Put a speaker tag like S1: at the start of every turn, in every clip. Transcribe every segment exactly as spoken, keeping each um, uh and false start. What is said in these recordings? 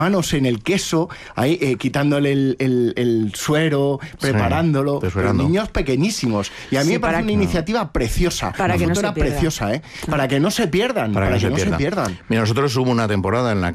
S1: manos en el queso, ahí eh, quitándole el, el, el suero, preparándolo,
S2: sí,
S1: los niños pequeñísimos. Y a mí
S3: sí,
S1: me parece una
S3: que,
S1: iniciativa preciosa,
S3: para
S1: una
S3: que no
S1: foto
S3: se
S1: era
S3: pierda.
S1: preciosa, ¿eh? Para que no se pierdan, para, para que, que no se pierdan. se pierdan.
S2: Mira, nosotros hubo una temporada en la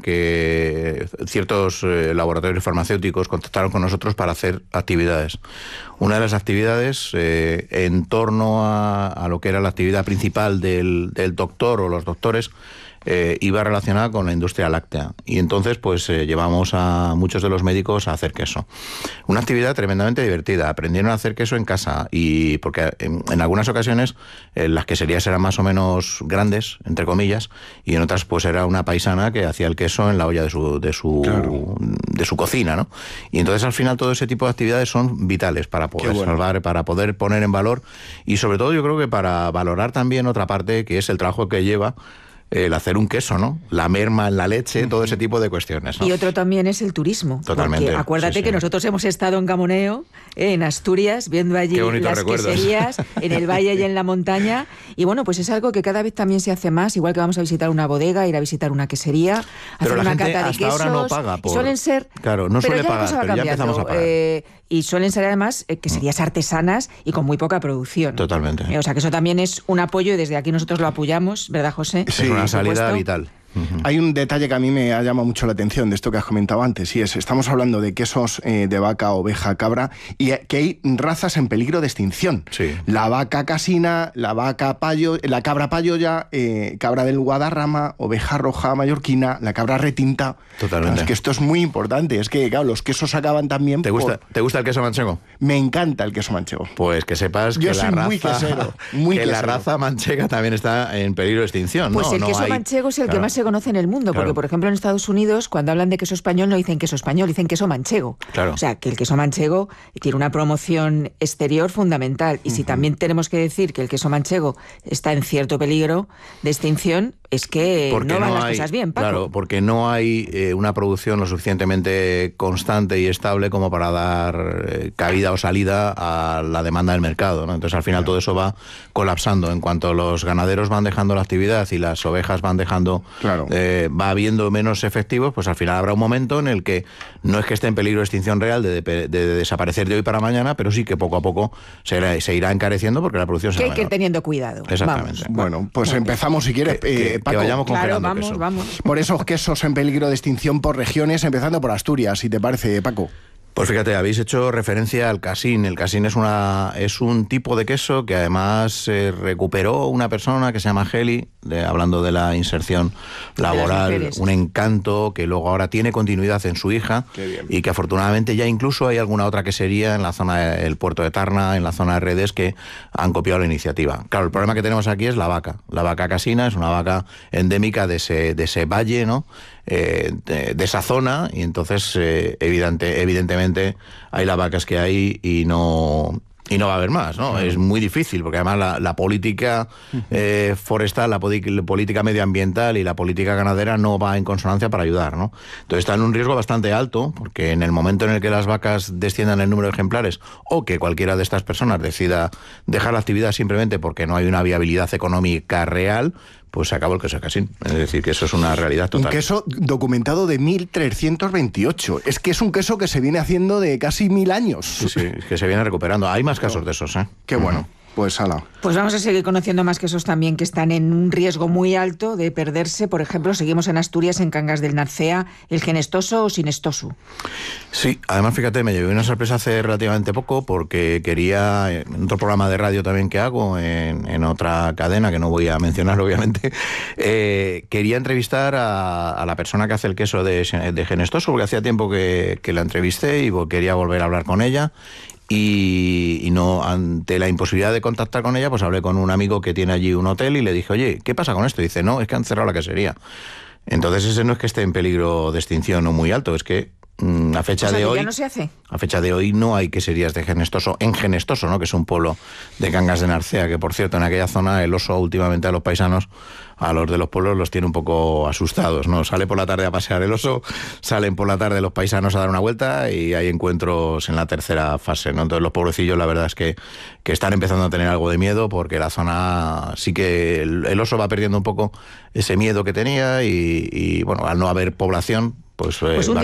S2: que ciertos eh, laboratorios farmacéuticos contactaron con nosotros para hacer actividades. Una de las actividades eh, en torno a, a lo que era la actividad principal del, del doctor o los doctores, Eh, iba relacionada con la industria láctea. Y entonces, pues, eh, llevamos a muchos de los médicos a hacer queso. Una actividad tremendamente divertida. Aprendieron a hacer queso en casa, y porque en, en algunas ocasiones eh, las queserías eran más o menos grandes, entre comillas, y en otras, pues, era una paisana que hacía el queso en la olla de su, de su, claro. de su cocina, ¿no? Y entonces, al final, todo ese tipo de actividades son vitales para poder bueno. salvar, para poder poner en valor, y sobre todo, yo creo que para valorar también otra parte, que es el trabajo que lleva el hacer un queso, ¿no? La merma en la leche, uh-huh. todo ese tipo de cuestiones, ¿no?
S3: Y otro también es el turismo.
S2: Totalmente.
S3: Porque acuérdate
S2: sí, sí.
S3: que nosotros hemos estado en Gamoneo, en Asturias, viendo allí las
S2: recuerdos.
S3: queserías, en el valle y en la montaña. Y bueno, pues es algo que cada vez también se hace más, igual que vamos a visitar una bodega, ir a visitar una quesería,
S2: pero
S3: hacer
S2: la
S3: una
S2: gente
S3: cata de
S2: hasta
S3: quesos.
S2: Ahora no paga por...
S3: Suelen ser...
S2: Claro, no
S3: pero
S2: suele
S3: ya
S2: pagar, pero
S3: cambiando.
S2: ya empezamos a pagar.
S3: Eh, y suelen ser además eh, queserías artesanas y con muy poca producción.
S2: Totalmente.
S3: Eh, o sea que eso también es un apoyo y desde aquí nosotros lo apoyamos, ¿verdad, José?
S2: Sí, es una salida vital.
S1: Uh-huh. Hay un detalle que a mí me ha llamado mucho la atención de esto que has comentado antes, y es, estamos hablando de quesos eh, de vaca, oveja, cabra, y que hay razas en peligro de extinción.
S2: Sí.
S1: La vaca casina, la vaca payo, la cabra payoya, eh, cabra del Guadarrama, oveja roja mallorquina, la cabra retinta.
S2: Totalmente.
S1: Claro, es que esto es muy importante, es que, claro, los quesos acaban también...
S2: ¿Te gusta,
S1: por...
S2: ¿te gusta el queso manchego?
S1: Me encanta el queso manchego.
S2: Pues que sepas
S1: Yo
S2: que,
S1: soy
S2: la, raza,
S1: muy quesero, muy
S2: que
S1: quesero.
S2: la raza manchega también está en peligro de extinción.
S3: Pues
S2: ¿no?
S3: el
S2: no
S3: queso
S2: hay...
S3: manchego es el
S2: claro.
S3: que más se conoce en el mundo,
S2: claro.
S3: porque por ejemplo en Estados Unidos cuando hablan de queso español no dicen queso español, dicen queso manchego.
S2: Claro.
S3: O sea, que el queso manchego tiene una promoción exterior fundamental. Y uh-huh. si también tenemos que decir que el queso manchego está en cierto peligro de extinción, es que
S2: porque
S3: no van
S2: no
S3: las
S2: hay,
S3: cosas bien, Paco.
S2: Claro, porque no hay eh, una producción lo suficientemente constante y estable como para dar eh, cabida o salida a la demanda del mercado, ¿no? Entonces, al final, claro. todo eso va colapsando. En cuanto los ganaderos van dejando la actividad y las ovejas van dejando,
S1: claro.
S2: eh, va habiendo menos efectivos, pues al final habrá un momento en el que no es que esté en peligro de extinción real de, de, de desaparecer de hoy para mañana, pero sí que poco a poco se irá, se irá encareciendo porque la producción será
S3: que hay que ir
S2: menor.
S3: teniendo cuidado.
S2: Exactamente.
S3: Vamos.
S1: Bueno, pues bueno. empezamos si quieres,
S2: que, que,
S1: eh, Paco.
S2: Que vayamos
S3: claro,
S2: congelando
S3: vamos,
S2: queso.
S3: vamos.
S1: Por esos quesos en peligro de extinción por regiones, empezando por Asturias, si te parece, Paco.
S2: Pues fíjate, habéis hecho referencia al casín. El casín es una es un tipo de queso que además eh, recuperó una persona que se llama Geli, de, hablando de la inserción laboral, un encanto que luego ahora tiene continuidad en su hija y que afortunadamente ya incluso hay alguna otra quesería en la zona del puerto de Tarna, en la zona de Redes, que han copiado la iniciativa. Claro, el problema que tenemos aquí es la vaca. La vaca casina es una vaca endémica de ese, de ese valle, ¿no? Eh, de, de esa zona, y entonces eh, evidente, evidentemente hay las vacas que hay y no y no va a haber más, ¿no? Es muy difícil, porque además la, la política eh, forestal, la, la política medioambiental y la política ganadera no va en consonancia para ayudar, ¿no? Entonces está en un riesgo bastante alto, porque en el momento en el que las vacas desciendan el número de ejemplares, o que cualquiera de estas personas decida dejar la actividad simplemente porque no hay una viabilidad económica real, pues se acabó el queso casín. Es decir, que eso es una realidad total.
S1: Un queso documentado de mil trescientos veintiocho. Es que es un queso que se viene haciendo de casi mil años.
S2: Sí, sí, que se viene recuperando. Hay más casos de esos, ¿eh?
S1: Qué bueno. Pues ala.
S3: Pues vamos a seguir conociendo más quesos también que están en un riesgo muy alto de perderse. Por ejemplo, seguimos en Asturias, en Cangas del Narcea, el genestoso o sinestoso.
S2: Sí, además fíjate, me llevé una sorpresa hace relativamente poco porque quería, en otro programa de radio también que hago, en, en otra cadena que no voy a mencionar obviamente, eh, quería entrevistar a, a la persona que hace el queso de, de genestoso, porque hacía tiempo que, que la entrevisté y quería volver a hablar con ella. Y, y no, ante la imposibilidad de contactar con ella, pues hablé con un amigo que tiene allí un hotel y le dije, oye, ¿qué pasa con esto? Y dice, no, es que han cerrado la quesería. Entonces ese no es que esté en peligro de extinción o muy alto, es que mmm, a fecha
S3: o sea,
S2: de
S3: que
S2: hoy
S3: ya no se hace.
S2: A fecha de hoy no hay queserías de genestoso en Genestoso, ¿no? Que es un pueblo de Cangas de Narcea, que por cierto en aquella zona el oso últimamente a los paisanos, a los de los pueblos los tiene un poco asustados, ¿no? Sale por la tarde a pasear el oso, salen por la tarde los paisanos a dar una vuelta y hay encuentros en la tercera fase, ¿no? Entonces los pobrecillos la verdad es que, que están empezando a tener algo de miedo, porque la zona sí que el, el oso va perdiendo un poco ese miedo que tenía y, y bueno, al no haber población, pues,
S3: pues
S2: eh,
S3: un
S2: va